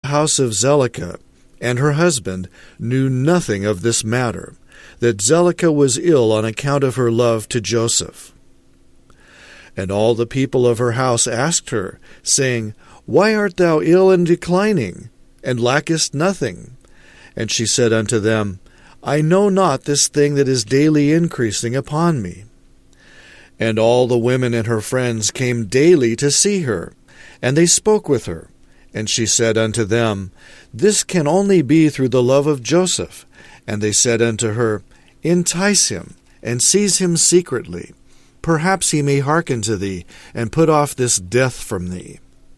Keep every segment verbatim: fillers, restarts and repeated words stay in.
house of Zelicah and her husband knew nothing of this matter, that Zelicah was ill on account of her love to Joseph. And all the people of her house asked her, saying, Why art thou ill and declining, and lackest nothing? And she said unto them, I know not this thing that is daily increasing upon me. And all the women and her friends came daily to see her, and they spoke with her. And she said unto them, This can only be through the love of Joseph. And they said unto her, Entice him, and seize him secretly. Perhaps he may hearken to thee, and put off this death from thee.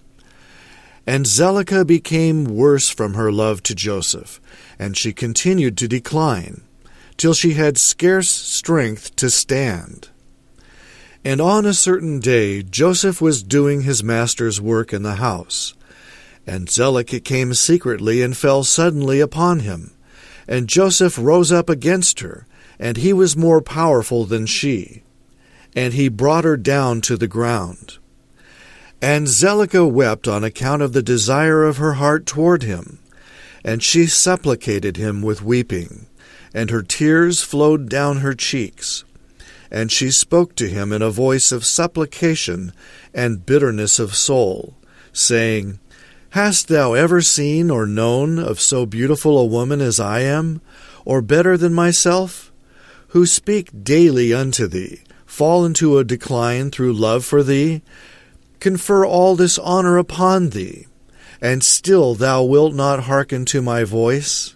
And Zelicah became worse from her love to Joseph, and she continued to decline, till she had scarce strength to stand. And on a certain day Joseph was doing his master's work in the house. And Zelicah came secretly and fell suddenly upon him. And Joseph rose up against her, and he was more powerful than she. And he brought her down to the ground. And Zelicah wept on account of the desire of her heart toward him. And she supplicated him with weeping, and her tears flowed down her cheeks. And she spoke to him in a voice of supplication and bitterness of soul, saying, Hast thou ever seen or known of so beautiful a woman as I am, or better than myself, who speak daily unto thee, fall into a decline through love for thee, confer all this honor upon thee, and still thou wilt not hearken to my voice?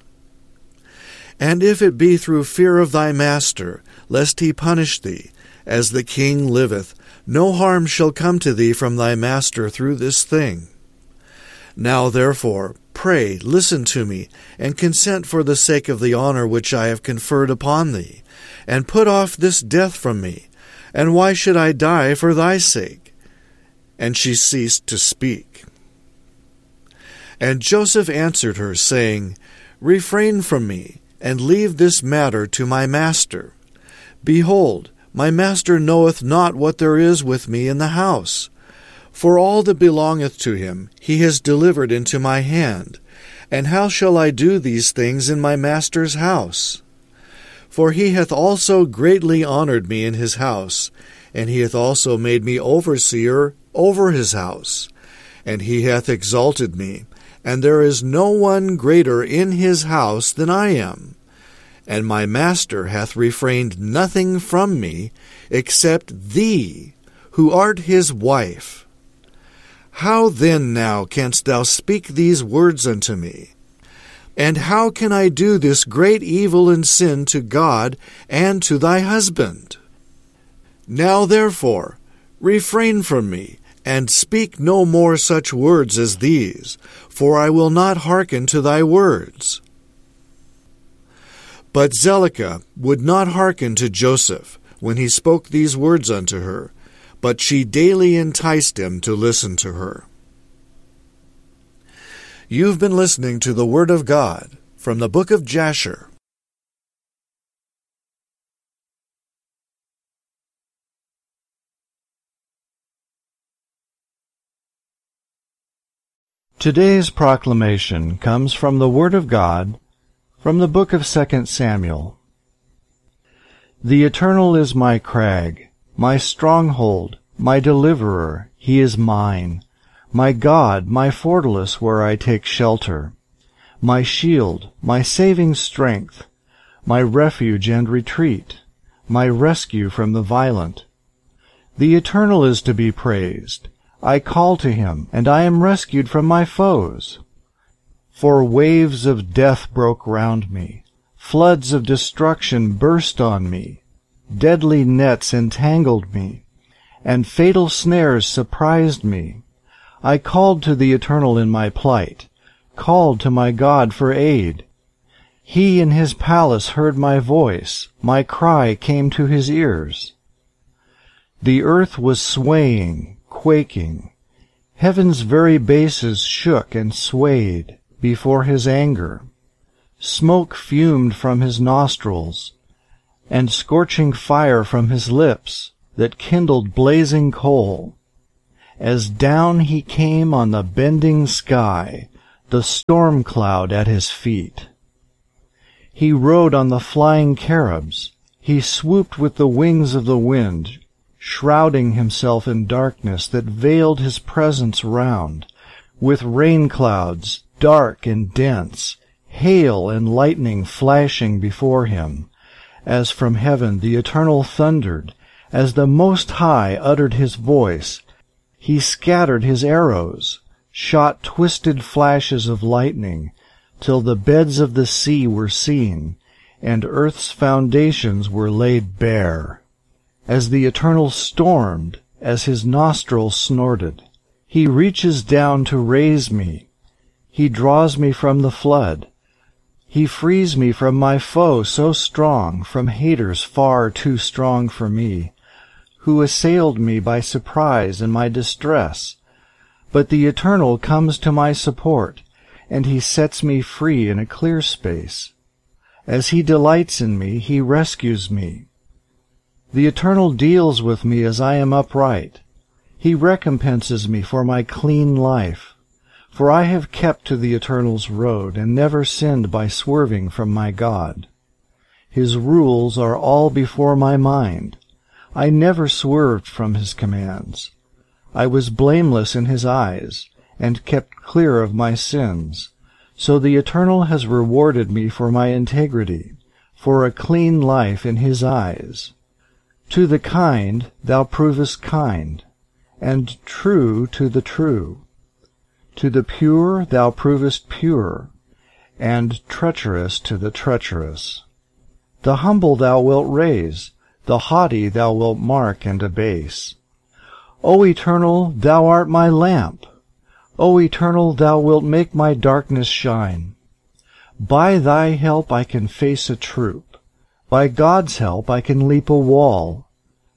And if it be through fear of thy master, lest he punish thee, as the king liveth, no harm shall come to thee from thy master through this thing. Now therefore, pray, listen to me, and consent for the sake of the honor which I have conferred upon thee, and put off this death from me. And why should I die for thy sake? And she ceased to speak. And Joseph answered her, saying, Refrain from me, and leave this matter to my master. Behold, my master knoweth not what there is with me in the house. For all that belongeth to him he has delivered into my hand. And how shall I do these things in my master's house? For he hath also greatly honored me in his house, and he hath also made me overseer over his house. And he hath exalted me, and there is no one greater in his house than I am. And my master hath refrained nothing from me, except thee, who art his wife. How then now canst thou speak these words unto me? And how can I do this great evil and sin to God and to thy husband? Now therefore, refrain from me, and speak no more such words as these, for I will not hearken to thy words. But Zelicah would not hearken to Joseph when he spoke these words unto her, but she daily enticed him to listen to her. You've been listening to the Word of God from the book of Jasher. Today's proclamation comes from the Word of God from the book of Second Samuel. The Eternal is my crag, my stronghold, my deliverer, he is mine. My God, my fortalice where I take shelter, my shield, my saving strength, my refuge and retreat, my rescue from the violent. The Eternal is to be praised. I call to him, and I am rescued from my foes. For waves of death broke round me, floods of destruction burst on me, deadly nets entangled me, and fatal snares surprised me. I called to the Eternal in my plight, called to my God for aid. He in his palace heard my voice, my cry came to his ears. The earth was swaying, quaking. Heaven's very bases shook and swayed before his anger. Smoke fumed from his nostrils, and scorching fire from his lips that kindled blazing coal. As down he came on the bending sky, the storm cloud at his feet. He rode on the flying cherubs. He swooped with the wings of the wind, shrouding himself in darkness that veiled his presence round, with rain clouds dark and dense, hail and lightning flashing before him, as from heaven the Eternal thundered, as the Most High uttered his voice. He scattered his arrows, shot twisted flashes of lightning, till the beds of the sea were seen, and earth's foundations were laid bare. As the Eternal stormed, as his nostrils snorted, he reaches down to raise me. He draws me from the flood. He frees me from my foe so strong, from haters far too strong for me, who assailed me by surprise in my distress. But the Eternal comes to my support, and he sets me free in a clear space. As he delights in me, he rescues me. The Eternal deals with me as I am upright. He recompenses me for my clean life. For I have kept to the Eternal's road, and never sinned by swerving from my God. His rules are all before my mind. I never swerved from his commands. I was blameless in his eyes, and kept clear of my sins. So the Eternal has rewarded me for my integrity, for a clean life in his eyes. To the kind thou provest kind, and true to the true. To the pure thou provest pure, and treacherous to the treacherous. The humble thou wilt raise, the haughty thou wilt mark and abase. O Eternal, thou art my lamp. O Eternal, thou wilt make my darkness shine. By thy help I can face a troop. By God's help I can leap a wall.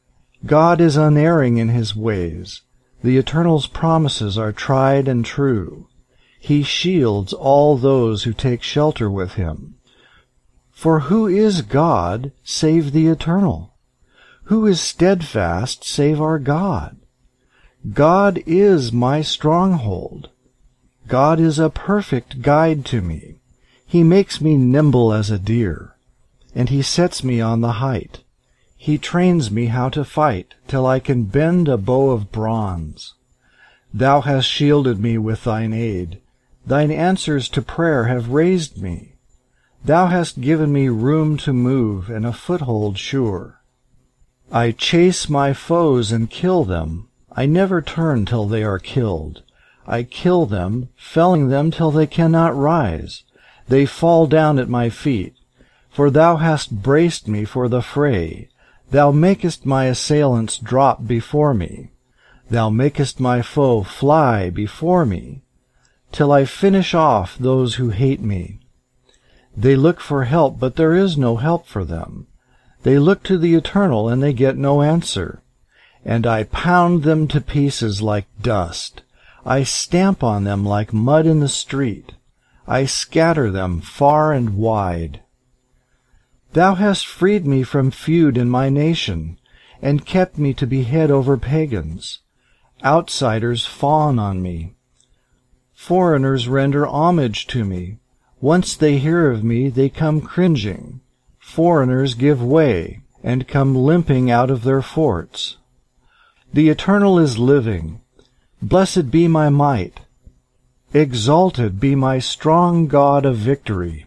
God is unerring in his ways. The Eternal's promises are tried and true. He shields all those who take shelter with him. For who is God save the Eternal? Who is steadfast save our God? God is my stronghold. God is a perfect guide to me. He makes me nimble as a deer, and he sets me on the height. He trains me how to fight, till I can bend a bow of bronze. Thou hast shielded me with thine aid. Thine answers to prayer have raised me. Thou hast given me room to move, and a foothold sure. I chase my foes and kill them. I never turn till they are killed. I kill them, felling them till they cannot rise. They fall down at my feet. For thou hast braced me for the fray. Thou makest my assailants drop before me. Thou makest my foe fly before me, till I finish off those who hate me. They look for help, but there is no help for them. They look to the Eternal, and they get no answer. And I pound them to pieces like dust. I stamp on them like mud in the street. I scatter them far and wide. Thou hast freed me from feud in my nation, and kept me to be head over pagans. Outsiders fawn on me. Foreigners render homage to me. Once they hear of me, they come cringing. Foreigners give way, and come limping out of their forts. The Eternal is living. Blessed be my might. Exalted be my strong God of victory.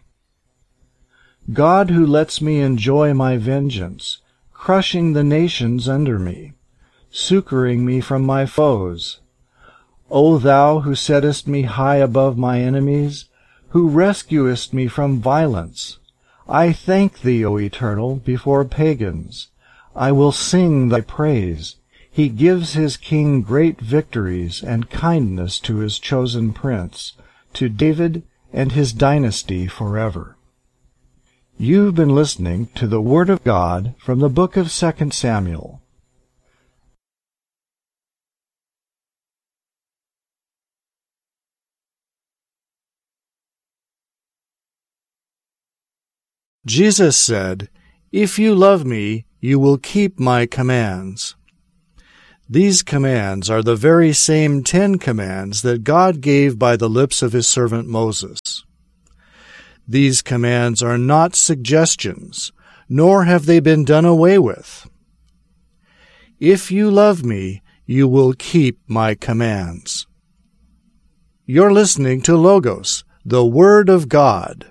God who lets me enjoy my vengeance, crushing the nations under me, succoring me from my foes. O thou who settest me high above my enemies, who rescuest me from violence, I thank thee, O Eternal, before pagans. I will sing thy praise. He gives his king great victories and kindness to his chosen prince, to David and his dynasty forever. You've been listening to the Word of God from the book of Second Samuel. Jesus said, "If you love me, you will keep my commands." These commands are the very same Ten Commands that God gave by the lips of his servant Moses. These commands are not suggestions, nor have they been done away with. If you love me, you will keep my commands. You're listening to Logos, the Word of God.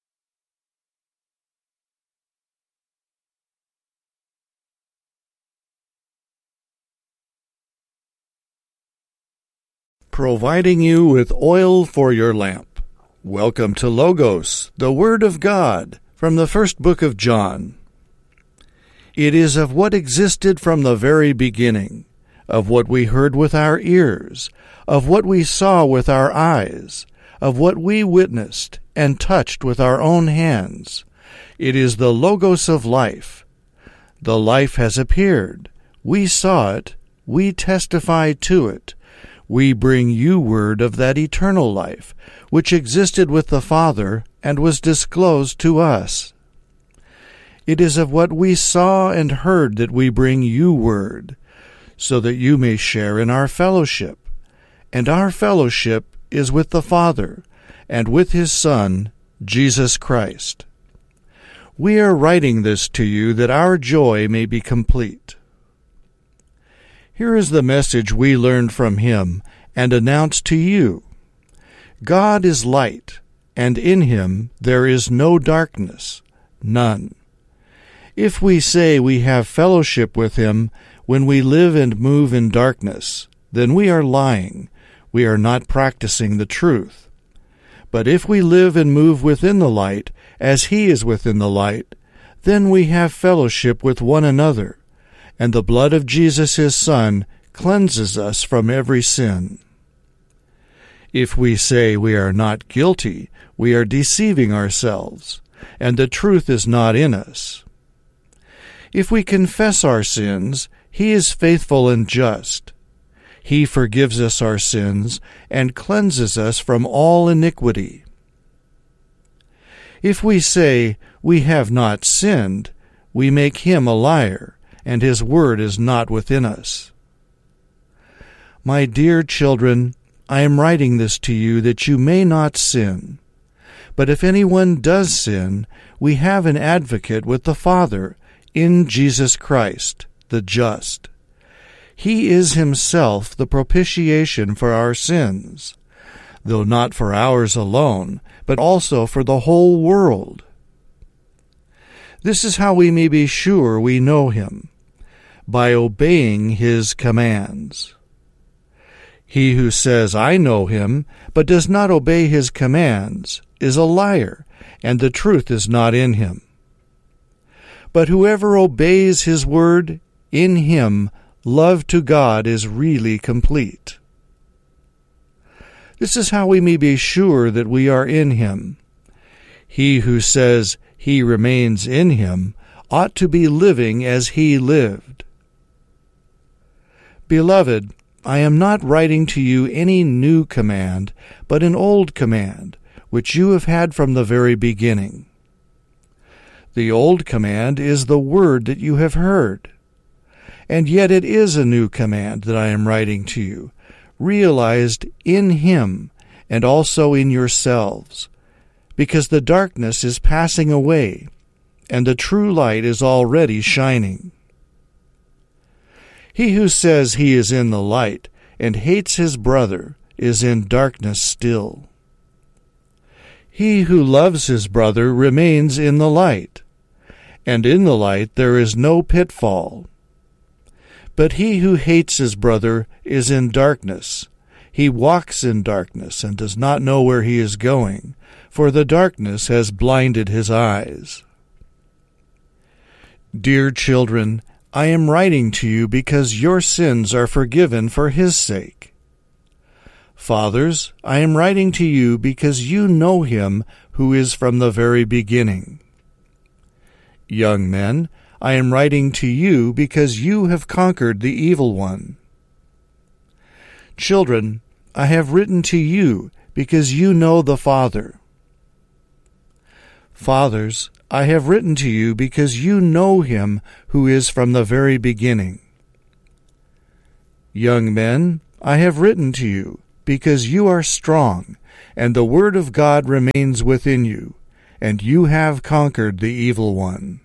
Providing you with oil for your lamp. Welcome to Logos, the Word of God, from the first book of John. It is of what existed from the very beginning, of what we heard with our ears, of what we saw with our eyes, of what we witnessed and touched with our own hands. It is the Logos of life. The life has appeared. We saw it. We testify to it. We bring you word of that eternal life, which existed with the Father and was disclosed to us. It is of what we saw and heard that we bring you word, so that you may share in our fellowship. And our fellowship is with the Father and with his Son, Jesus Christ. We are writing this to you that our joy may be complete. Here is the message we learned from him and announce to you. God is light, and in him there is no darkness, none. If we say we have fellowship with him when we live and move in darkness, then we are lying. We are not practicing the truth. But if we live and move within the light, as he is within the light, then we have fellowship with one another, and the blood of Jesus his Son cleanses us from every sin. If we say we are not guilty, we are deceiving ourselves, and the truth is not in us. If we confess our sins, he is faithful and just. He forgives us our sins and cleanses us from all iniquity. If we say we have not sinned, we make him a liar, and his word is not within us. My dear children, I am writing this to you that you may not sin. But if anyone does sin, we have an advocate with the Father in Jesus Christ, the just. He is himself the propitiation for our sins, though not for ours alone, but also for the whole world. This is how we may be sure we know him, by obeying his commands. He who says, I know him, but does not obey his commands, is a liar, and the truth is not in him. But whoever obeys his word, in him love to God is really complete. This is how we may be sure that we are in him. He who says he remains in him ought to be living as he lived. Beloved, I am not writing to you any new command, but an old command, which you have had from the very beginning. The old command is the word that you have heard. And yet it is a new command that I am writing to you, realized in him and also in yourselves, because the darkness is passing away, and the true light is already shining. He who says he is in the light and hates his brother is in darkness still. He who loves his brother remains in the light, and in the light there is no pitfall. But he who hates his brother is in darkness. He walks in darkness and does not know where he is going, for the darkness has blinded his eyes. Dear children, I am writing to you because your sins are forgiven for his sake. Fathers, I am writing to you because you know him who is from the very beginning. Young men, I am writing to you because you have conquered the evil one. Children, I have written to you because you know the Father. Fathers, I have written to you because you know him who is from the very beginning. Young men, I have written to you, because you are strong, and the word of God remains within you, and you have conquered the evil one.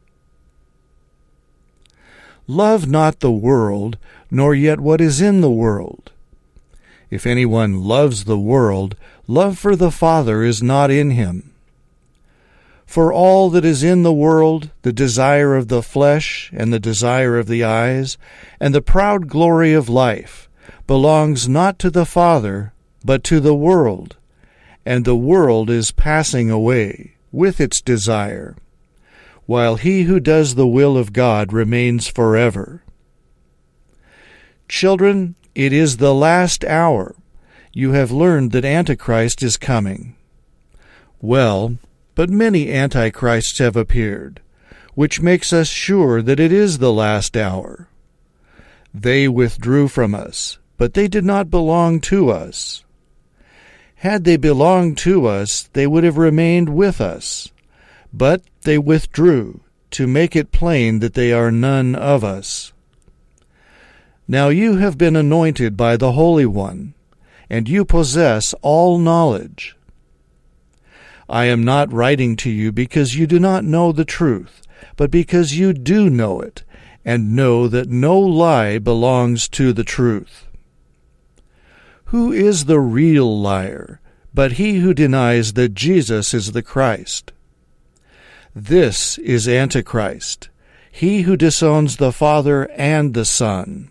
Love not the world, nor yet what is in the world. If anyone loves the world, love for the Father is not in him. For all that is in the world, the desire of the flesh, and the desire of the eyes, and the proud glory of life, belongs not to the Father, but to the world, and the world is passing away with its desire, while he who does the will of God remains forever. Children, it is the last hour. You have learned that Antichrist is coming. Well, but many Antichrists have appeared, which makes us sure that it is the last hour. They withdrew from us, but they did not belong to us. Had they belonged to us, they would have remained with us. But they withdrew, to make it plain that they are none of us. Now you have been anointed by the Holy One, and you possess all knowledge. I am not writing to you because you do not know the truth, but because you do know it, and know that no lie belongs to the truth. Who is the real liar, but he who denies that Jesus is the Christ? This is Antichrist, he who disowns the Father and the Son.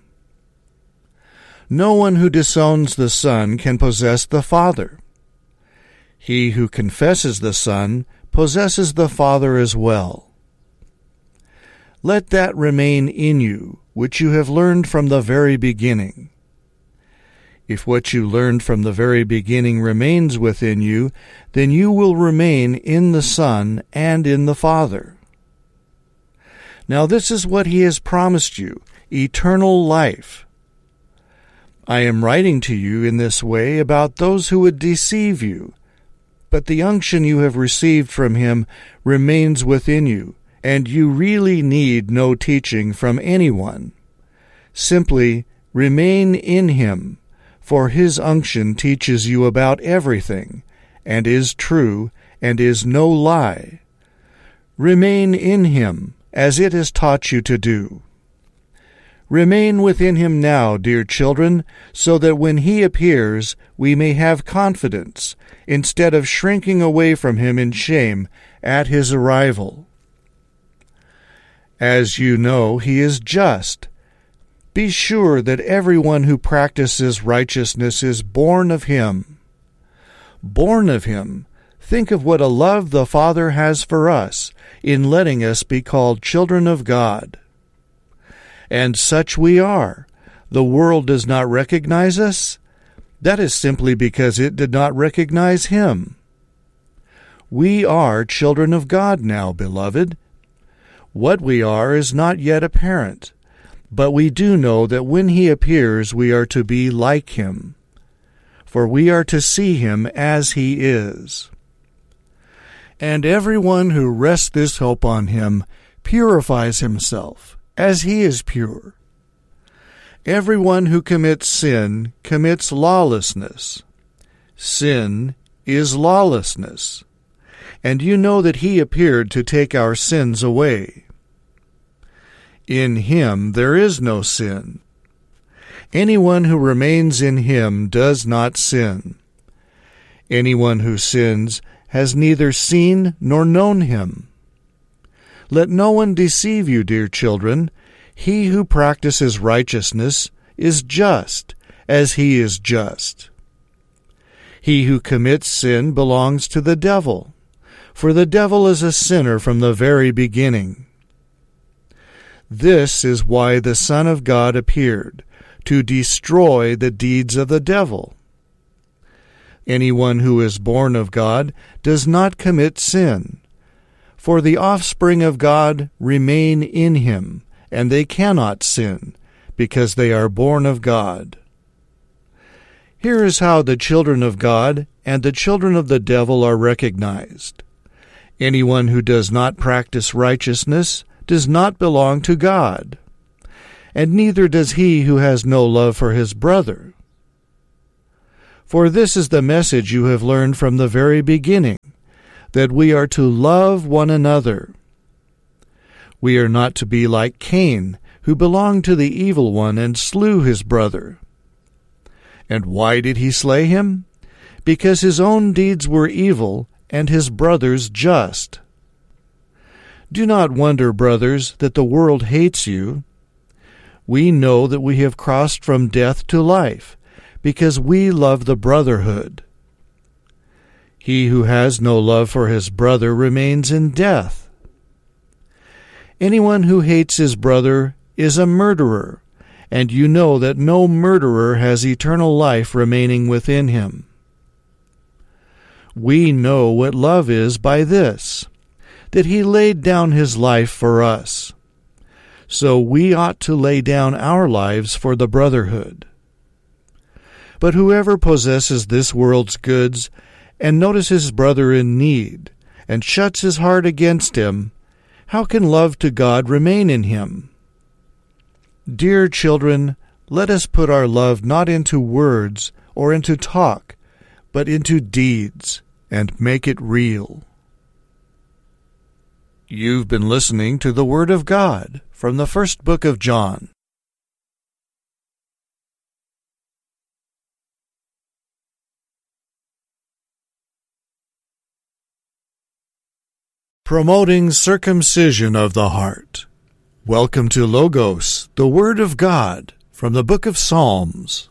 No one who disowns the Son can possess the Father. He who confesses the Son possesses the Father as well. Let that remain in you, which you have learned from the very beginning. If what you learned from the very beginning remains within you, then you will remain in the Son and in the Father. Now this is what he has promised you, eternal life. I am writing to you in this way about those who would deceive you, but the unction you have received from him remains within you, and you really need no teaching from anyone. Simply remain in him, for his unction teaches you about everything, and is true, and is no lie. Remain in him, as it has taught you to do. Remain within him now, dear children, so that when he appears, we may have confidence, instead of shrinking away from him in shame at his arrival. As you know, he is just. Be sure that everyone who practices righteousness is born of him. Born of him, think of what a love the Father has for us in letting us be called children of God. And such we are. The world does not recognize us. That is simply because it did not recognize him. We are children of God now, beloved. What we are is not yet apparent, but we do know that when he appears we are to be like him, for we are to see him as he is. And everyone who rests this hope on him purifies himself, as he is pure. Everyone who commits sin commits lawlessness. Sin is lawlessness. And you know that he appeared to take our sins away. In him there is no sin. Anyone who remains in him does not sin. Anyone who sins has neither seen nor known him. Let no one deceive you, dear children. He who practices righteousness is just, as he is just. He who commits sin belongs to the devil, for the devil is a sinner from the very beginning. This is why the Son of God appeared, to destroy the deeds of the devil. Anyone who is born of God does not commit sin, for the offspring of God remain in him, and they cannot sin, because they are born of God. Here is how the children of God and the children of the devil are recognized. Anyone who does not practice righteousness does not belong to God, and neither does he who has no love for his brother. For this is the message you have learned from the very beginning, that we are to love one another. We are not to be like Cain, who belonged to the evil one and slew his brother. And why did he slay him? Because his own deeds were evil, and his brother's just. Do not wonder, brothers, that the world hates you. We know that we have crossed from death to life, because we love the brotherhood. He who has no love for his brother remains in death. Anyone who hates his brother is a murderer, and you know that no murderer has eternal life remaining within him. We know what love is by this, that he laid down his life for us. So we ought to lay down our lives for the brotherhood. But whoever possesses this world's goods and notices his brother in need and shuts his heart against him, how can love to God remain in him? Dear children, let us put our love not into words or into talk, but into deeds, and make it real. You've been listening to the Word of God from the first book of John. Promoting circumcision of the heart. Welcome to Logos, the Word of God, from the book of Psalms.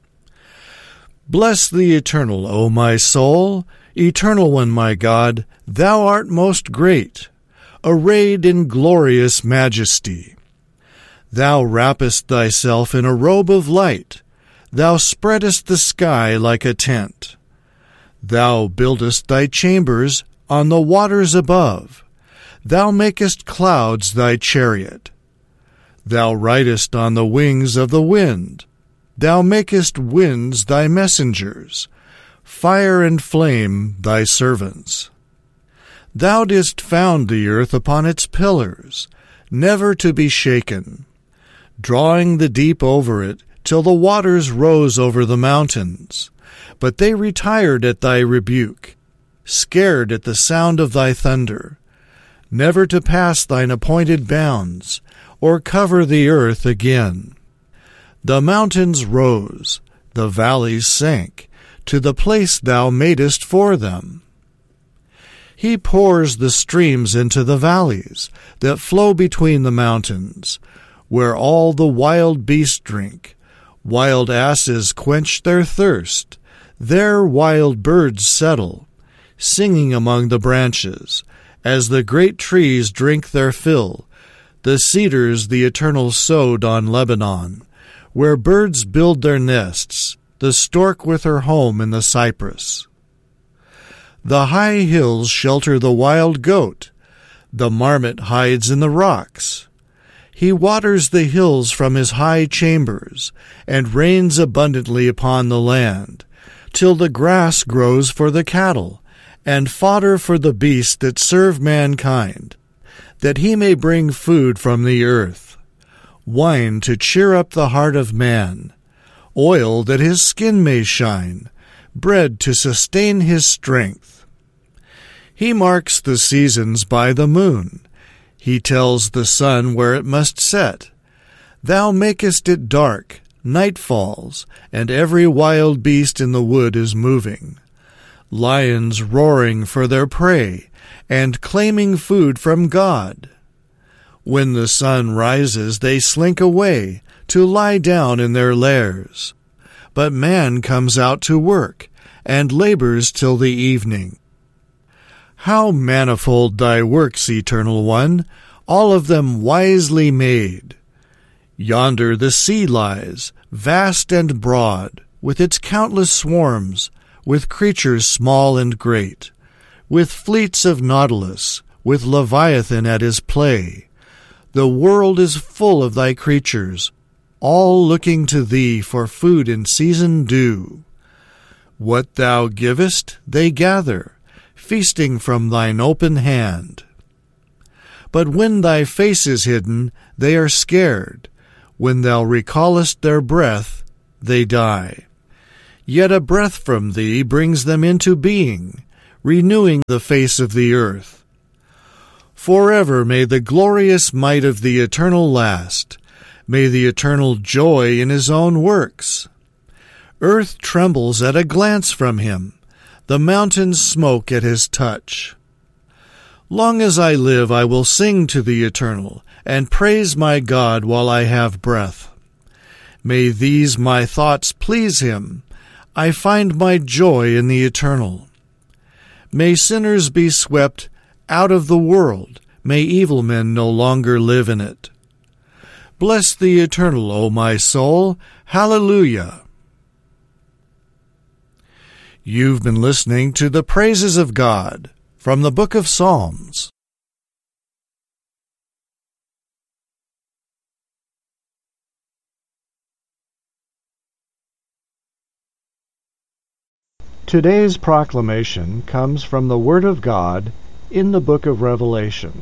Bless the Eternal, O my soul, Eternal One, my God, thou art most great, arrayed in glorious majesty. Thou wrappest thyself in a robe of light, thou spreadest the sky like a tent. Thou buildest thy chambers on the waters above. Thou makest clouds thy chariot. Thou ridest on the wings of the wind. Thou makest winds thy messengers, fire and flame thy servants. Thou didst found the earth upon its pillars, never to be shaken, drawing the deep over it till the waters rose over the mountains. But they retired at thy rebuke, scared at the sound of thy thunder, never to pass thine appointed bounds, or cover the earth again. The mountains rose, the valleys sank, to the place thou madest for them. He pours the streams into the valleys that flow between the mountains, where all the wild beasts drink. Wild asses quench their thirst. There wild birds settle, singing among the branches, as the great trees drink their fill, the cedars the Eternal sowed on Lebanon, where birds build their nests, the stork with her home in the cypress. The high hills shelter the wild goat, the marmot hides in the rocks. He waters the hills from his high chambers, and rains abundantly upon the land, till the grass grows for the cattle, and fodder for the beasts that serve mankind, that he may bring food from the earth, wine to cheer up the heart of man, oil that his skin may shine, bread to sustain his strength. He marks the seasons by the moon. He tells the sun where it must set. Thou makest it dark, night falls, and every wild beast in the wood is moving. Lions roaring for their prey, and claiming food from God. When the sun rises, they slink away, to lie down in their lairs. But man comes out to work, and labors till the evening. How manifold thy works, Eternal One, all of them wisely made! Yonder the sea lies, vast and broad, with its countless swarms, with creatures small and great, with fleets of nautilus, with Leviathan at his play. The world is full of thy creatures, all looking to thee for food in season due. What thou givest, they gather, feasting from thine open hand. But when thy face is hidden, they are scared. When thou recallest their breath, they die. Yet a breath from thee brings them into being, renewing the face of the earth. Forever may the glorious might of the Eternal last. May the Eternal joy in his own works. Earth trembles at a glance from him. The mountains smoke at his touch. Long as I live, I will sing to the Eternal, and praise my God while I have breath. May these my thoughts please him. I find my joy in the Eternal. May sinners be swept out of the world. May evil men no longer live in it. Bless the Eternal, O my soul. Hallelujah. You've been listening to the Praises of God from the Book of Psalms. Today's proclamation comes from the Word of God in the book of Revelation.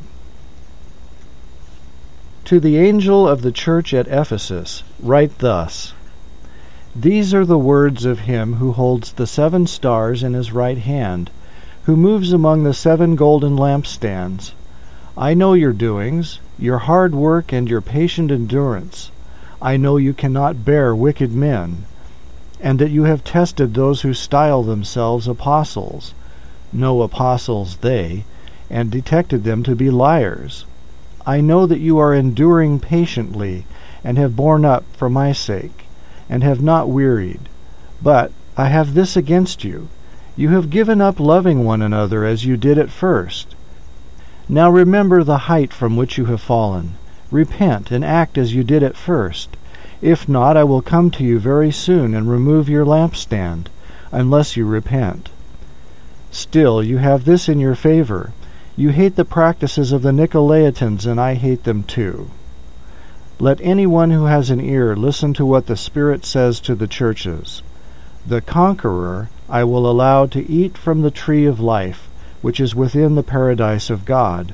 To the angel of the church at Ephesus, write thus: These are the words of him who holds the seven stars in his right hand, who moves among the seven golden lampstands. I know your doings, your hard work and your patient endurance. I know you cannot bear wicked men, and that you have tested those who style themselves apostles. No apostles they, and detected them to be liars. I know that you are enduring patiently, and have borne up for my sake, and have not wearied. But I have this against you: you have given up loving one another as you did at first. Now remember the height from which you have fallen. Repent, and act as you did at first. If not, I will come to you very soon and remove your lampstand, unless you repent. Still, you have this in your favor: you hate the practices of the Nicolaitans, and I hate them too. Let anyone who has an ear listen to what the Spirit says to the churches. The conqueror I will allow to eat from the tree of life, which is within the paradise of God.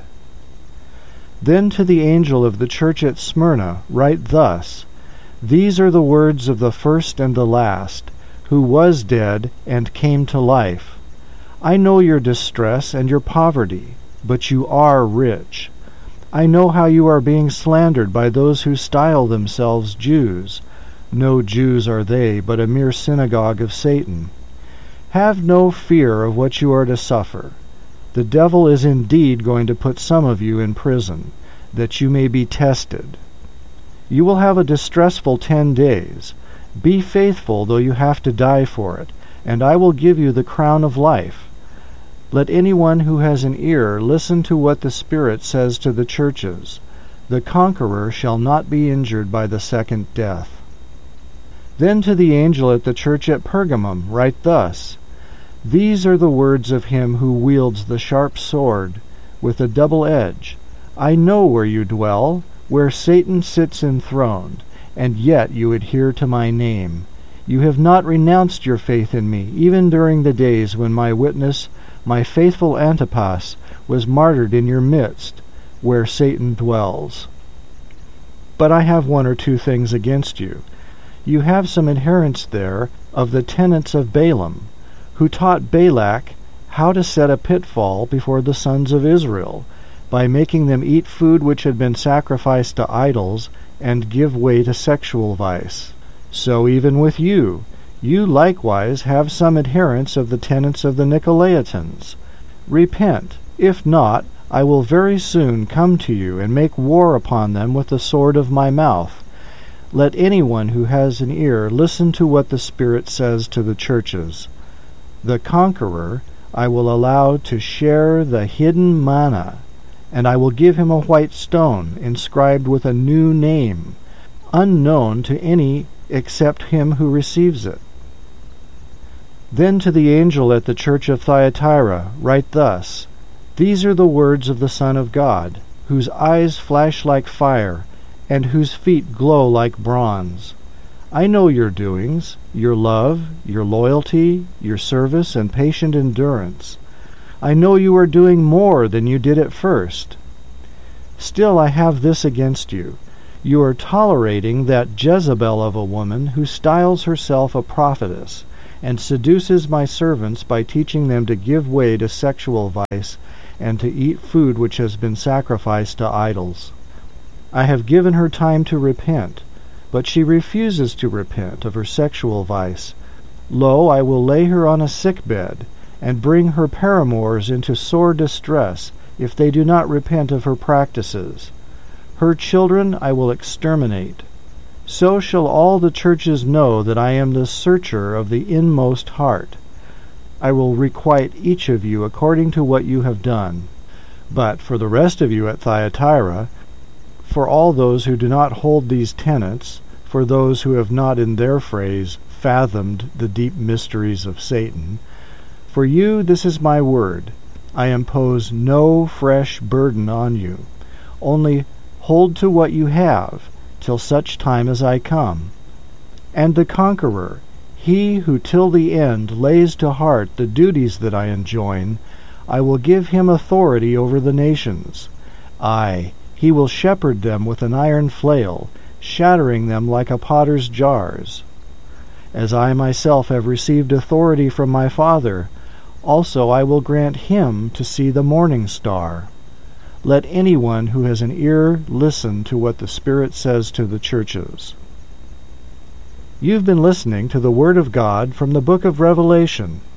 Then to the angel of the church at Smyrna write thus: These are the words of the first and the last, who was dead and came to life. I know your distress and your poverty, but you are rich. I know how you are being slandered by those who style themselves Jews. No Jews are they, but a mere synagogue of Satan. Have no fear of what you are to suffer. The devil is indeed going to put some of you in prison, that you may be tested. You will have a distressful ten days. Be faithful, though you have to die for it, and I will give you the crown of life. Let anyone who has an ear listen to what the Spirit says to the churches. The conqueror shall not be injured by the second death. Then to the angel at the church at Pergamum write thus: These are the words of him who wields the sharp sword with a double edge. I know where you dwell, where Satan sits enthroned, and yet you adhere to my name. You have not renounced your faith in me, even during the days when my witness, my faithful Antipas, was martyred in your midst, where Satan dwells. But I have one or two things against you. You have some adherents there of the tenets of Balaam, who taught Balak how to set a pitfall before the sons of Israel, by making them eat food which had been sacrificed to idols, and give way to sexual vice. So even with you, you likewise have some adherents of the tenets of the Nicolaitans. Repent. If not, I will very soon come to you and make war upon them with the sword of my mouth. Let anyone who has an ear listen to what the Spirit says to the churches. The conqueror I will allow to share the hidden manna, and I will give him a white stone inscribed with a new name, unknown to any except him who receives it. Then to the angel at the church of Thyatira write thus: These are the words of the Son of God, whose eyes flash like fire, and whose feet glow like bronze. I know your doings, your love, your loyalty, your service, and patient endurance. I know you are doing more than you did at first. Still I have this against you. You are tolerating that Jezebel of a woman who styles herself a prophetess and seduces my servants by teaching them to give way to sexual vice and to eat food which has been sacrificed to idols. I have given her time to repent, but she refuses to repent of her sexual vice. Lo, I will lay her on a sick bed, and bring her paramours into sore distress, if they do not repent of her practices. Her children I will exterminate. So shall all the churches know that I am the searcher of the inmost heart. I will requite each of you according to what you have done. But for the rest of you at Thyatira, for all those who do not hold these tenets, for those who have not in their phrase fathomed the deep mysteries of Satan, for you this is my word. I impose no fresh burden on you. Only hold to what you have, till such time as I come. And the conqueror, he who till the end lays to heart the duties that I enjoin, I will give him authority over the nations. Aye, he will shepherd them with an iron flail, shattering them like a potter's jars. As I myself have received authority from my Father, also I will grant him to see the morning star. Let anyone who has an ear listen to what the Spirit says to the churches. You've been listening to the Word of God from the book of Revelation.